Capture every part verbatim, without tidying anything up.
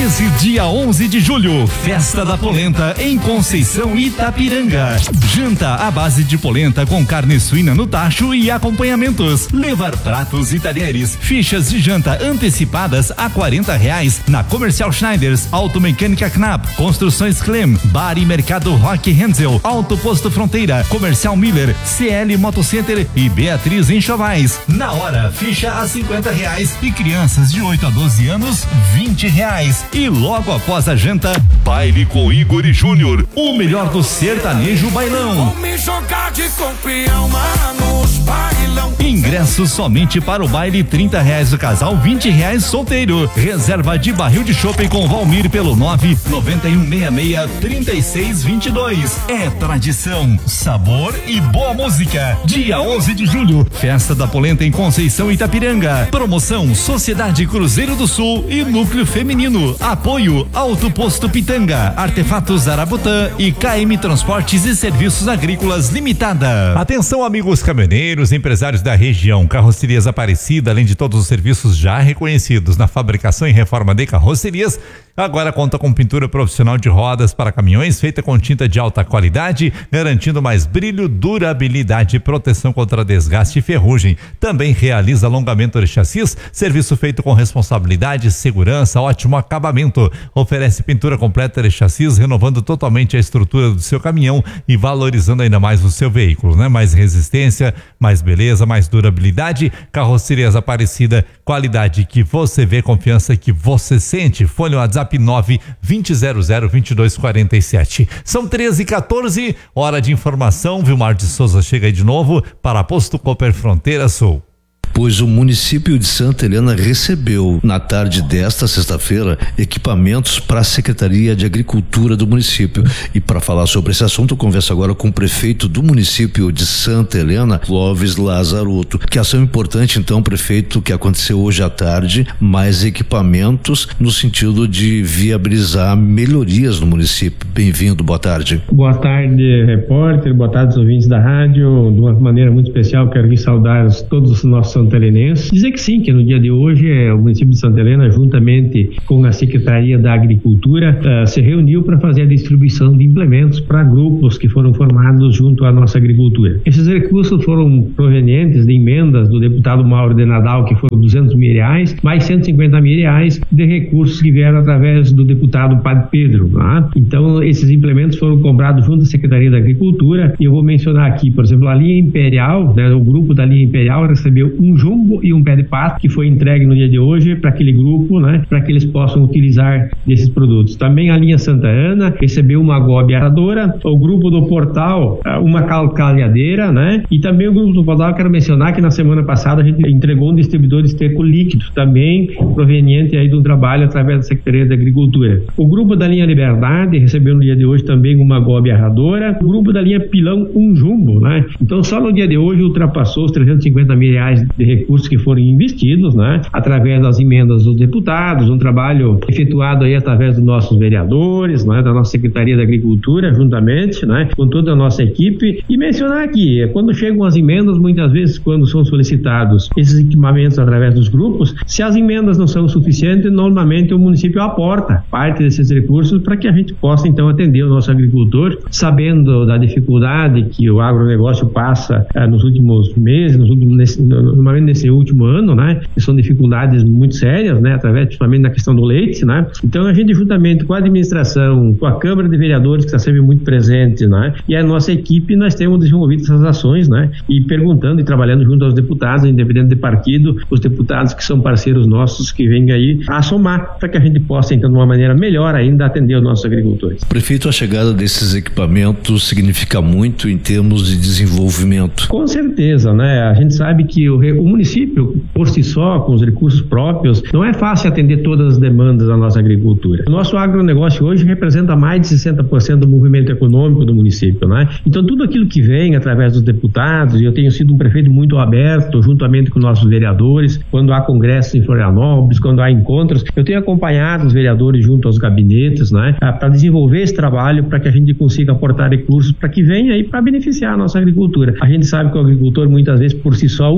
desse dia onze de julho, Festa da Polenta em Conceição, Itapiranga. Janta à base de polenta com carne suína no tacho e acompanhamentos. Levar pratos e talheres, fichas de janta antecipadas a quarenta reais na Comercial Schneiders, Automecânica Knapp, Construções Clem, Bar e Mercado Rock Hensel, Auto Posto Fronteira, Comercial Miller, C L Motocenter e Beatriz Enxovais. Na hora, ficha a cinquenta reais e crianças de oito a doze anos, vinte reais. E logo após a janta, baile com Igor e Júnior, o melhor do sertanejo bailão. Vou me jogar de campeão, manos, bailão. Ingressos somente para o baile, trinta reais o casal, vinte reais solteiro. Reserva de barril de chopp com Valmir pelo nove nove um seis seis, três seis dois dois. É tradição, sabor e boa música. Dia onze de julho, Festa da Polenta em Conceição, Itapiranga. Promoção Sociedade Cruzeiro do Sul e Núcleo Feminino. Apoio Auto Posto Pitanga, Artefatos Arabutã e K M Transportes e Serviços Agrícolas Limitada. Atenção, amigos caminhoneiros, empresários da região. Carrocerias Aparecida, além de todos os serviços já reconhecidos na fabricação e reforma de carrocerias, agora conta com pintura profissional de rodas para caminhões feita com tinta de alta qualidade, garantindo mais brilho, durabilidade e proteção contra desgaste e ferrugem. Também realiza alongamento de chassis, serviço feito com responsabilidade, segurança, ótimo acabamento. Oferece pintura completa de chassis, renovando totalmente a estrutura do seu caminhão e valorizando ainda mais o seu veículo, né? Mais resistência, mais beleza, mais durabilidade. Carrocerias Aparecida, qualidade que você vê, confiança que você sente. Fone WhatsApp nove vinte zero zero vinte e dois quarenta e sete. São treze e quatorze, hora de informação. Vilmar de Souza chega aí de novo para Posto Cooper Fronteira Sul. Pois o município de Santa Helena recebeu, na tarde desta sexta-feira, equipamentos para a Secretaria de Agricultura do município. E para falar sobre esse assunto, eu converso agora com o prefeito do município de Santa Helena, Clóvis Lazarotto. Que ação importante, então, prefeito, que aconteceu hoje à tarde, mais equipamentos no sentido de viabilizar melhorias no município. Bem-vindo, boa tarde. Boa tarde, repórter, boa tarde aos ouvintes da rádio. De uma maneira muito especial, quero aqui saudar todos os nossos santelenenses. Dizer que sim, que no dia de hoje é, o município de Santa Helena, juntamente com a Secretaria da Agricultura, uh, se reuniu para fazer a distribuição de implementos para grupos que foram formados junto à nossa agricultura. Esses recursos foram provenientes de emendas do deputado Mauro de Nadal, que foram duzentos mil reais, mais cento e cinquenta mil reais de recursos que vieram através do deputado Padre Pedro. Tá? Então, esses implementos foram comprados junto à Secretaria da Agricultura, e eu vou mencionar aqui, por exemplo, a linha Imperial, né, o grupo da linha Imperial recebeu um jumbo e um pé de pato que foi entregue no dia de hoje para aquele grupo, né, para que eles possam utilizar desses produtos. Também a linha Santa Ana recebeu uma gobe aradora, o grupo do Portal uma calcalhadeira, né, e também o grupo do Portal, quero mencionar que na semana passada a gente entregou um distribuidor de esterco líquido, também proveniente aí do trabalho através da Secretaria da Agricultura. O grupo da linha Liberdade recebeu no dia de hoje também uma gobe aradora, o grupo da linha Pilão um jumbo, né, então só no dia de hoje ultrapassou os trezentos e cinquenta mil reais de recursos que foram investidos, né, através das emendas dos deputados, um trabalho efetuado aí através dos nossos vereadores, né, da nossa Secretaria da Agricultura, juntamente, né, com toda a nossa equipe. E mencionar aqui, quando chegam as emendas, muitas vezes quando são solicitados esses equipamentos através dos grupos, se as emendas não são suficientes, normalmente o município aporta parte desses recursos para que a gente possa então atender o nosso agricultor, sabendo da dificuldade que o agronegócio passa eh, nos últimos meses, nos últimos nesse, normalmente nesse último ano, né, que são dificuldades muito sérias, né, através principalmente da questão do leite, né. Então a gente, juntamente com a administração, com a Câmara de Vereadores, que está sempre muito presente, né, e a nossa equipe, nós temos desenvolvido essas ações, né, e perguntando e trabalhando junto aos deputados, independente de partido, os deputados que são parceiros nossos, que vêm aí a somar para que a gente possa, então, de uma maneira melhor ainda, atender os nossos agricultores. Prefeito, a chegada desses equipamentos significa muito em termos de desenvolvimento? Com certeza, né, a gente sabe que o, o município, por si só, com os recursos próprios, não é fácil atender todas as demandas da nossa agricultura. O nosso agronegócio hoje representa mais de sessenta por cento do movimento econômico do município, né? Então tudo aquilo que vem através dos deputados, e eu tenho sido um prefeito muito aberto, juntamente com nossos vereadores, quando há congressos em Florianópolis, quando há encontros, eu tenho acompanhado os vereadores junto aos gabinetes, né? Para desenvolver esse trabalho, para que a gente consiga aportar recursos para que venha aí para beneficiar a nossa agricultura. A gente sabe que o agricultor, muitas vezes, por si só, um agricultor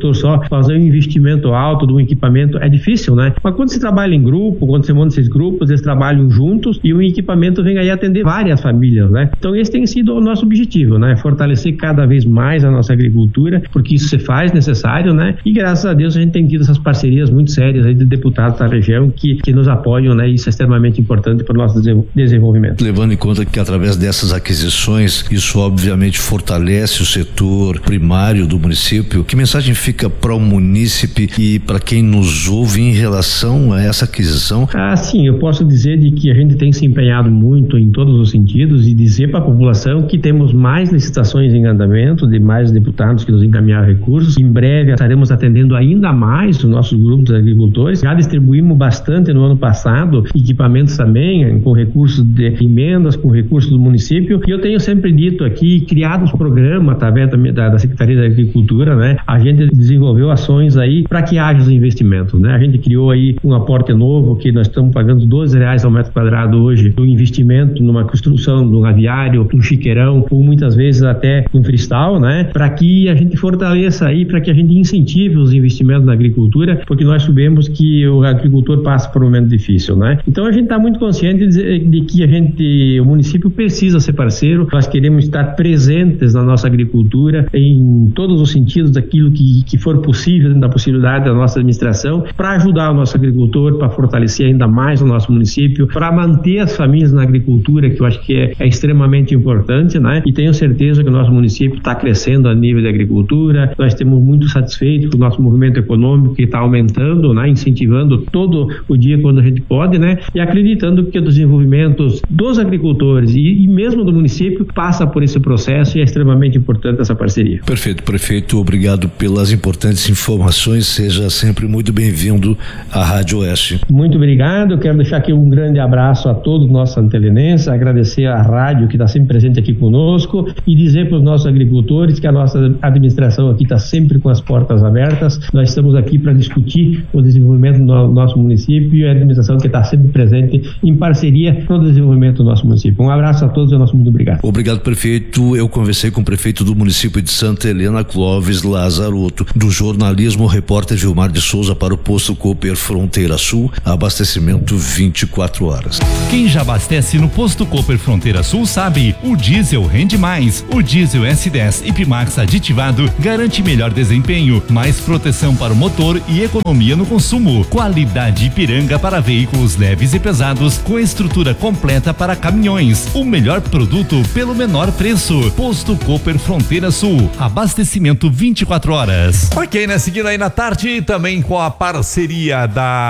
agricultor só, fazer um investimento alto de um equipamento é difícil, né? Mas quando se trabalha em grupo, quando você monta esses grupos, eles trabalham juntos e o equipamento vem aí atender várias famílias, né? Então esse tem sido o nosso objetivo, né? Fortalecer cada vez mais a nossa agricultura, porque isso se faz necessário, né? E graças a Deus a gente tem tido essas parcerias muito sérias aí de deputados da região que, que nos apoiam, né? Isso é extremamente importante para o nosso desenvolvimento. Levando em conta que através dessas aquisições, isso obviamente fortalece o setor primário do município, que mensagem fica para o munícipe e para quem nos ouve em relação a essa aquisição? Ah, sim, eu posso dizer de que a gente tem se empenhado muito em todos os sentidos e dizer para a população que temos mais licitações em andamento, de mais deputados que nos encaminharam recursos. Em breve estaremos atendendo ainda mais os nossos grupos de agricultores. Já distribuímos bastante no ano passado, equipamentos também, com recursos de emendas, com recursos do município. E eu tenho sempre dito aqui, criado os programas através da, da Secretaria da Agricultura, né? A gente desenvolveu ações aí para que haja os investimentos, né? A gente criou aí um aporte novo, que nós estamos pagando doze reais ao metro quadrado hoje, do investimento numa construção, num aviário, num chiqueirão, ou muitas vezes até num freestyle, né? Para que a gente fortaleça aí, para que a gente incentive os investimentos na agricultura, porque nós sabemos que o agricultor passa por um momento difícil, né? Então a gente está muito consciente de, de que a gente, o município precisa ser parceiro, nós queremos estar presentes na nossa agricultura em todos os sentidos daquilo que, que for possível, dentro da possibilidade da nossa administração, para ajudar o nosso agricultor, para fortalecer ainda mais o nosso município, para manter as famílias na agricultura, que eu acho que é, é extremamente importante, né? E tenho certeza que o nosso município está crescendo a nível de agricultura, nós estamos muito satisfeitos com o nosso movimento econômico que está aumentando, né? Incentivando todo o dia quando a gente pode, né? E acreditando que o desenvolvimento dos agricultores e, e mesmo do município passa por esse processo e é extremamente importante essa parceria. Perfeito, prefeito, obrigado pelas importantes informações, seja sempre muito bem-vindo à Rádio Oeste. Muito obrigado, quero deixar aqui um grande abraço a todos os nossos santelinenses, agradecer à rádio que está sempre presente aqui conosco e dizer para os nossos agricultores que a nossa administração aqui está sempre com as portas abertas, nós estamos aqui para discutir o desenvolvimento do nosso município e a administração que está sempre presente em parceria para o desenvolvimento do nosso município. Um abraço a todos e nosso muito obrigado. Obrigado, prefeito. Eu conversei com o prefeito do município de Santa Helena, Clóvis Lazarotto, do jornalismo, repórter Gilmar de Souza para o Posto Cooper Fronteira Sul, abastecimento vinte e quatro horas. Quem já abastece no Posto Cooper Fronteira Sul sabe, o diesel rende mais. O diesel S dez Ipimax aditivado garante melhor desempenho, mais proteção para o motor e economia no consumo. Qualidade Ipiranga para veículos leves e pesados com estrutura completa para caminhões. O melhor produto pelo menor preço. Posto Cooper Fronteira Sul, abastecimento vinte e quatro horas. Ok, né? Seguindo aí na tarde, também com a parceria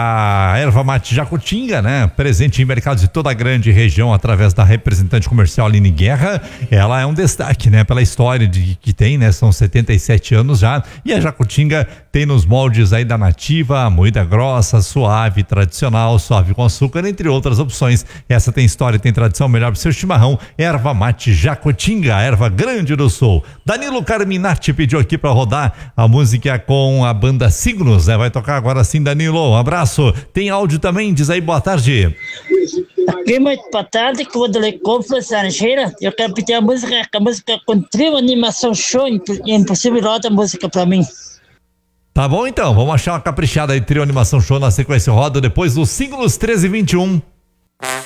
da Erva Mate Jacutinga, né? Presente em mercados de toda a grande região através da representante comercial Aline Guerra. Ela é um destaque, né? Pela história de, que tem, né? São setenta e sete anos já. E a Jacutinga tem nos moldes aí da Nativa, moída grossa, suave, tradicional, suave com açúcar, entre outras opções. Essa tem história, tem tradição, melhor para o seu chimarrão. Erva Mate Jacutinga, erva grande do sul. Danilo Carminati pediu aqui para rodar a música com a banda Signos, né? Vai tocar agora sim, Danilo. Um abraço. Tem áudio também, diz aí, boa tarde. Aqui, muito boa tarde, que o Delecom Estrangeira. Eu quero pedir a música, a música com trio animação show, impossível roda a música para mim. Tá bom então, vamos achar uma caprichada aí, trio animação show na sequência roda depois dos Signos treze e vinte e um.